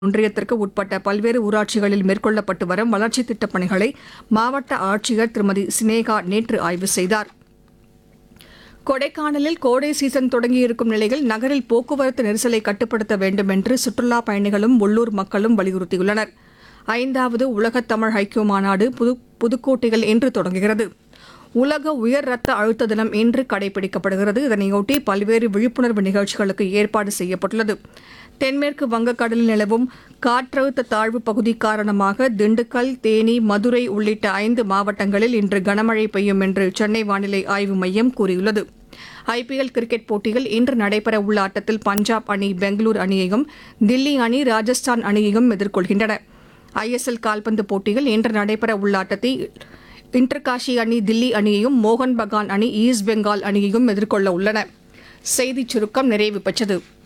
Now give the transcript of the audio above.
ஒன்றியத்திற்கு உட்பட்ட பல்வேறு ஊராட்சிகளில் மேற்கொள்ளப்பட்டு வரும் வளர்ச்சித் திட்டப் பணிகளை மாவட்ட ஆட்சியர் திருமதி சினேகா நேற்று ஆய்வு செய்தார். கொடைக்கானலில் கோடை சீசன் தொடங்கியிருக்கும் நிலையில் நகரில் போக்குவரத்து நெரிசலை கட்டுப்படுத்த வேண்டும் என்று சுற்றுலாப் பயணிகளும் உள்ளூர் மக்களும் வலியுறுத்தியுள்ளனர். 5வது உலகத் தமிழ் ஐக்கிய மாநாடு புதுக்கோட்டையில் இன்று தொடங்குகிறது. உலக உயர் ரத்த அழுத்த தினம் இன்று கடைபிடிக்கப்படுகிறது. இதனையொட்டி பல்வேறு விழிப்புணர்வு நிகழ்ச்சிகளுக்கு ஏற்பாடு செய்யப்பட்டுள்ளது. தென்மேற்கு வங்கக்கடலில் நிலவும் காற்றழுத்த தாழ்வு பகுதி காரணமாக திண்டுக்கல், தேனி, மதுரை உள்ளிட்ட 5 மாவட்டங்களில் இன்று கனமழை பெய்யும் என்று சென்னை வானிலை ஆய்வு மையம் கூறியுள்ளது. ஐபிஎல் கிரிக்கெட் போட்டியில் இன்று நடைபெறவுள்ள ஆட்டத்தில் பஞ்சாப் அணி பெங்களூரு அணியையும், தில்லி அணி ராஜஸ்தான் அணியையும் எதிர்கொள்கின்றன. ஐஎஸ்எல் கால்பந்து போட்டியில் இன்று நடைபெறவுள்ள ஆட்டத்தில் இன்டர்காஷி அணி தில்லி அணியையும், மோகன் பகான் அணி ஈஸ்ட் பெங்கால் அணியையும் எதிர்கொள்ள உள்ளன. செய்திச் சுருக்கம் நிறைவு பெற்றது.